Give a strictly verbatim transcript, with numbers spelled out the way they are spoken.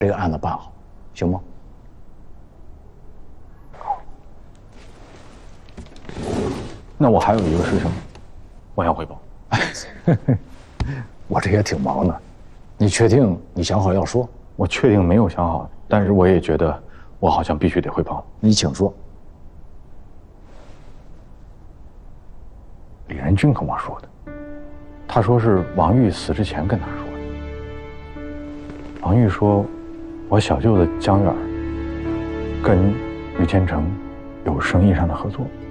这个案子办好，行吗？ 那我还有一个事情，我想汇报。 我这也挺忙的，你确定你想好要说？ 我确定没有想好，但是我也觉得我好像必须得汇报。 你请说。 李仁俊跟我说的，他说是王玉死之前跟他说的。王玉说，我小舅子江远跟于天成有生意上的合作。